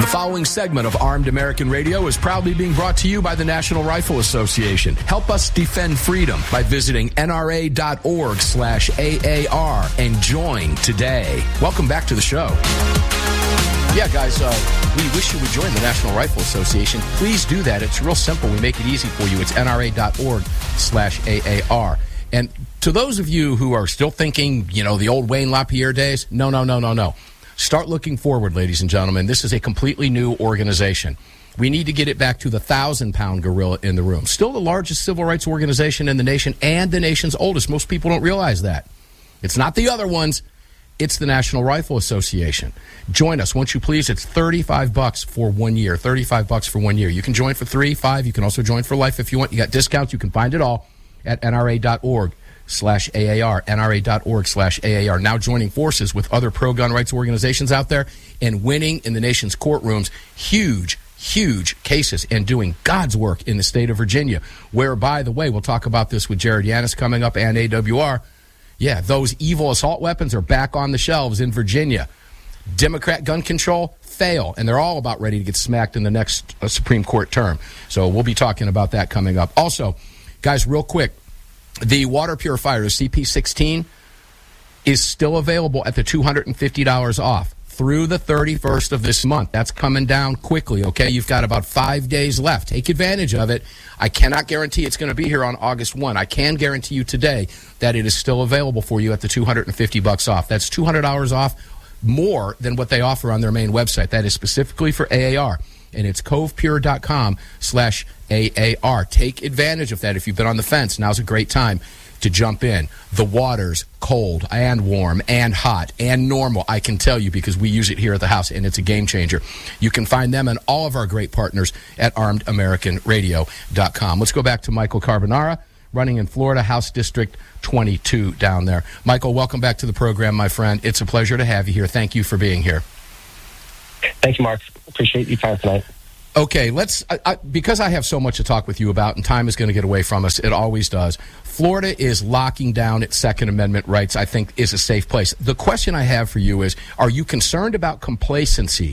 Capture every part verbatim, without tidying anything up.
following segment of Armed American Radio is proudly being brought to you by the National Rifle Association. Help us defend freedom by visiting nra.org slash AAR and join today. Welcome back to the show. Yeah, guys, uh, we wish you would join the National Rifle Association. Please do that. It's real simple. We make it easy for you. It's nra.org slash AAR. And to those of you who are still thinking, you know, the old Wayne LaPierre days, no, no, no, no, no. Start looking forward, ladies and gentlemen. This is a completely new organization. We need to get it back to the thousand-pound gorilla in the room. Still the largest civil rights organization in the nation and the nation's oldest. Most people don't realize that. It's not the other ones. It's the National Rifle Association. Join us, won't you please? It's thirty-five bucks for one year. thirty-five bucks for one year. You can join for three, five. You can also join for life if you want. You got discounts. You can find it all at nra.org. slash AAR, nra.org slash AAR. Now joining forces with other pro-gun rights organizations out there and winning in the nation's courtrooms huge, huge cases and doing God's work in the state of Virginia, where, by the way, we'll talk about this with Jared Yanis coming up and A W R. Yeah, those evil assault weapons are back on the shelves in Virginia. Democrat gun control, fail, and they're all about ready to get smacked in the next uh, Supreme Court term. So we'll be talking about that coming up. Also, guys, real quick, the water purifier, the C P sixteen, is still available at the two hundred fifty dollars off through the thirty-first of this month. That's coming down quickly, okay? You've got about five days left. Take advantage of it. I cannot guarantee it's going to be here on August first. I can guarantee you today that it is still available for you at the two hundred fifty bucks off. That's two hundred dollars off more than what they offer on their main website. That is specifically for A A R. And it's covepure.com slash AAR. Take advantage of that. If you've been on the fence, now's a great time to jump in. The water's cold and warm and hot and normal, I can tell you, because we use it here at the house, and it's a game changer. You can find them and all of our great partners at armed american radio dot com. Let's go back to Michael Carbonara, running in Florida, House District twenty-two down there. Michael, welcome back to the program, my friend. It's a pleasure to have you here. Thank you for being here. Thank you, Mark. Appreciate your time tonight. Okay, let's, I, I, because I have so much to talk with you about, and time is going to get away from us, it always does. Florida is locking down its Second Amendment rights, I think, is a safe place. The question I have for you is, are you concerned about complacency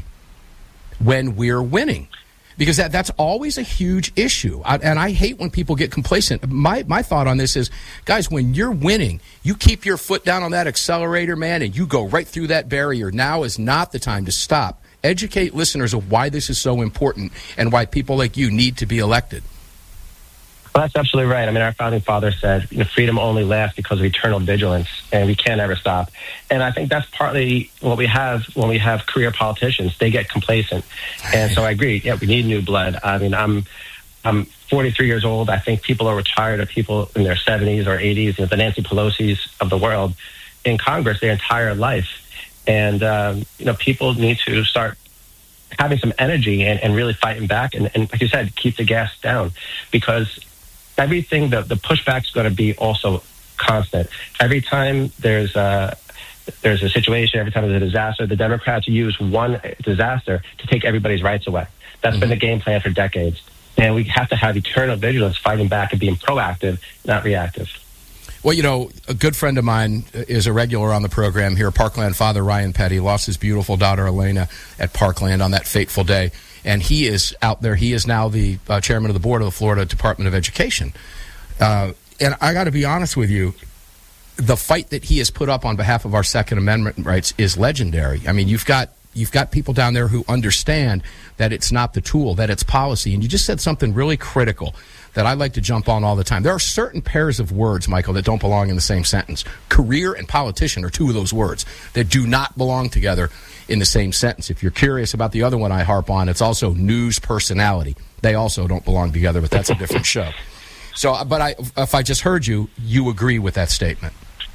when we're winning? Because that, that's always a huge issue, I, and I hate when people get complacent. My, my thought on this is, guys, when you're winning, you keep your foot down on that accelerator, man, and you go right through that barrier. Now is not the time to stop. Educate listeners of why this is so important and why people like you need to be elected. Well, that's absolutely right. I mean, our founding father said, you know, freedom only lasts because of eternal vigilance, and we can't ever stop. And I think that's partly what we have when we have career politicians. They get complacent. And so I agree. Yeah, we need new blood. I mean, I'm I'm forty-three years old. I think people are tired of people in their seventies or eighties, you know, the Nancy Pelosi's of the world in Congress their entire life. And, um, you know, people need to start having some energy and, and really fighting back. And, and like you said, keep the gas down, because everything, the, the pushback is going to be also constant. Every time there's a, there's a situation, every time there's a disaster, the Democrats use one disaster to take everybody's rights away. That's mm-hmm. been the game plan for decades. And we have to have eternal vigilance, fighting back and being proactive, not reactive. Well, you know, a good friend of mine is a regular on the program here, Parkland father Ryan Petty, lost his beautiful daughter Elena at Parkland on that fateful day. And he is out there. He is now the uh, chairman of the board of the Florida Department of Education. Uh, and I got to be honest with you, the fight that he has put up on behalf of our Second Amendment rights is legendary. I mean, you've got You've got people down there who understand that it's not the tool, that it's policy. And you just said something really critical that I like to jump on all the time. There are certain pairs of words, Michael, that don't belong in the same sentence. Career and politician are two of those words that do not belong together in the same sentence. If you're curious about the other one I harp on, it's also news personality. They also don't belong together, but that's a different show. So, but I, if I just heard you, you agree with that statement.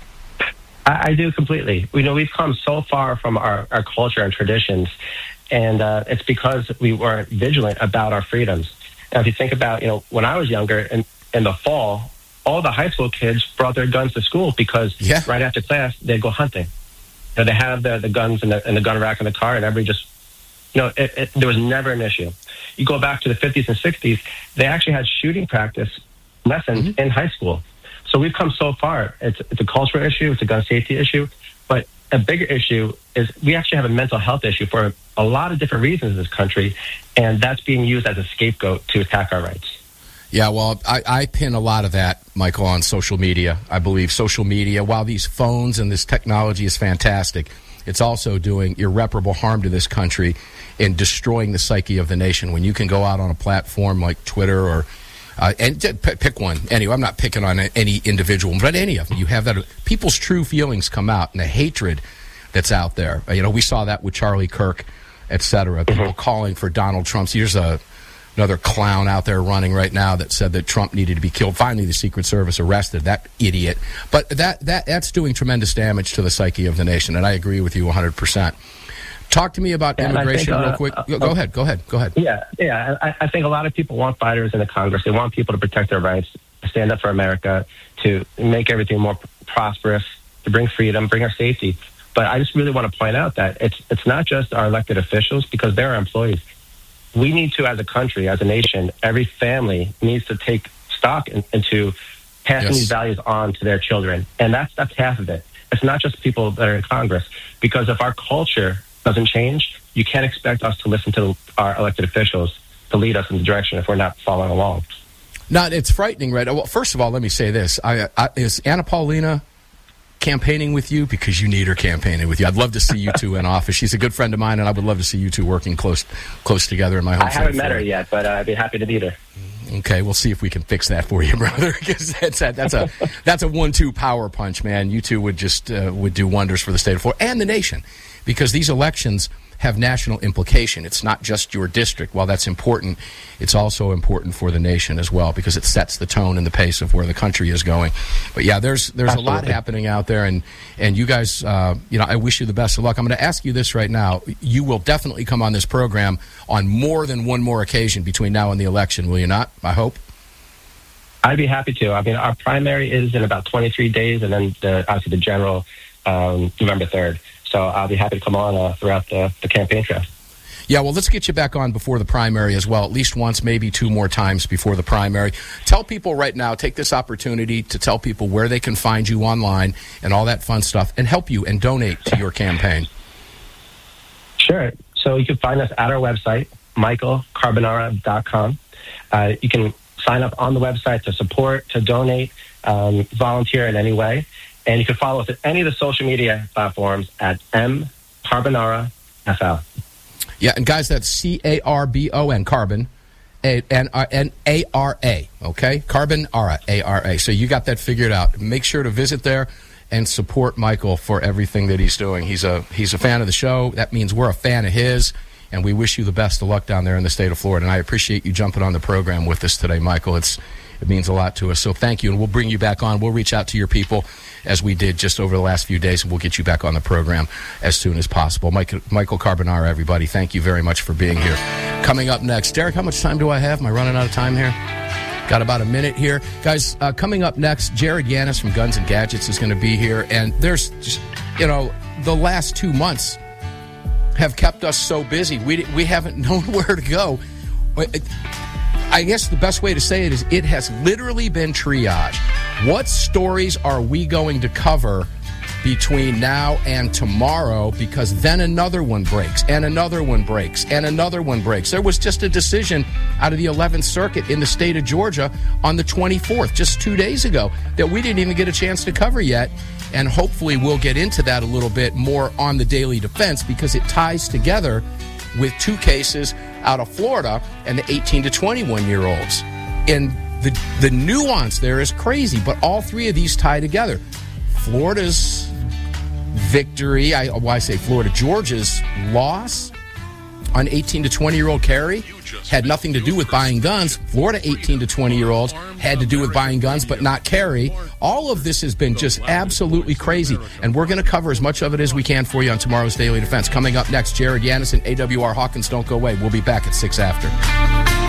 I, I do completely. You know, we've come so far from our, our culture and traditions, and uh, it's because we weren't vigilant about our freedoms. Now, if you think about, you know, when I was younger, in, in the fall, all the high school kids brought their guns to school because yeah. right after class, they'd go hunting. You know, they have the, the guns in the, in the gun rack in the car, and everybody just, you know, it, it, there was never an issue. You go back to the fifties and sixties, they actually had shooting practice lessons mm-hmm. in high school. So we've come so far. It's, it's a cultural issue. It's a gun safety issue. But a bigger issue is we actually have a mental health issue for a lot of different reasons in this country, and that's being used as a scapegoat to attack our rights. Yeah, well, I, I pin a lot of that, Michael, on social media. I believe social media, while these phones and this technology is fantastic, it's also doing irreparable harm to this country in destroying the psyche of the nation. When you can go out on a platform like Twitter or uh, and p- pick one. Anyway, I'm not picking on any individual, but any of them. You have that people's true feelings come out, and the hatred that's out there. You know, we saw that with Charlie Kirk, et cetera. People mm-hmm. calling for Donald Trump. So here's a another clown out there running right now that said that Trump needed to be killed. Finally, the Secret Service arrested that idiot. But that, that that's doing tremendous damage to the psyche of the nation, and I agree with you one hundred percent. Talk to me about and immigration think, uh, real quick. Go, go uh, ahead. Go ahead. Go ahead. Yeah, yeah. I, I think a lot of people want fighters in the Congress. They want people to protect their rights, to stand up for America, to make everything more prosperous, to bring freedom, bring our safety. But I just really want to point out that it's it's not just our elected officials, because they're our employees. We need to, as a country, as a nation, every family needs to take stock in, into passing yes. these values on to their children. And that's that's half of it. It's not just people that are in Congress, because if our culture doesn't change, you can't expect us to listen to our elected officials to lead us in the direction if we're not following along. No, it's frightening, right? Well, first of all, let me say this. I, I, is Anna Paulina campaigning with you? Because you need her campaigning with you. I'd love to see you two in office. She's a good friend of mine, and I would love to see you two working close close together in my home. I haven't met her yet, but uh, I'd be happy to meet her. Okay, we'll see if we can fix that for you, brother. Because that's a, that's a that's a one-two power punch, man. You two would just uh, would do wonders for the state of Florida and the nation, because these elections have national implication. It's not just your district. While that's important, it's also important for the nation as well, because it sets the tone and the pace of where the country is going. But yeah, there's there's Absolutely. a lot happening out there, and and you guys, uh, you know, I wish you the best of luck. I'm going to ask you this right now. You will definitely come on this program on more than one more occasion between now and the election, will you not? I hope. I'd be happy to. I mean, our primary is in about twenty-three days, and then the, obviously the general um, November third. So I'll be happy to come on uh, throughout the, the campaign trail. Yeah, well, let's get you back on before the primary as well, at least once, maybe two more times before the primary. Tell people right now, take this opportunity to tell people where they can find you online and all that fun stuff, and help you and donate to your campaign. Sure. So you can find us at our website, michael carbonara dot com. Uh, you can sign up on the website to support, to donate, um, volunteer in any way. And you can follow us at any of the social media platforms at M Carbonara F L. Yeah, and guys, that's C A R B O N, Carbon, and A R A, okay? Carbonara, A R A. So you got that figured out. Make sure to visit there and support Michael for everything that he's doing. He's a he's a fan of the show. That means we're a fan of his, and we wish you the best of luck down there in the state of Florida. And I appreciate you jumping on the program with us today, Michael. It's It means a lot to us. So thank you, and we'll bring you back on. We'll reach out to your people, as we did just over the last few days, and we'll get you back on the program as soon as possible. Mike, Michael Carbonara, everybody, thank you very much for being here. Coming up next, Derek, how much time do I have? Am I running out of time here? Got about a minute here. Guys, uh, coming up next, Jared Yanis from Guns and Gadgets is going to be here, and there's just, you know, the last two months have kept us so busy. We, we haven't known where to go. I guess the best way to say it is it has literally been triage. What stories are we going to cover between now and tomorrow? Because then another one breaks, and another one breaks, and another one breaks. There was just a decision out of the eleventh Circuit in the state of Georgia on the twenty-fourth, just two days ago, that we didn't even get a chance to cover yet. And hopefully we'll get into that a little bit more on the Daily Defense, because it ties together with two cases out of Florida and the eighteen to twenty-one year olds. And the the nuance there is crazy, but all three of these tie together. Florida's victory, I, well, I say Florida, Georgia's loss on eighteen to twenty year old carry had nothing to do with buying guns. Florida eighteen to twenty year olds had to do with buying guns but not carry. All of this has been just absolutely crazy, and we're going to cover as much of it as we can for you on tomorrow's Daily Defense. Coming up next, Jared Yanis and A W R Hawkins. Don't go away. We'll be back at six after.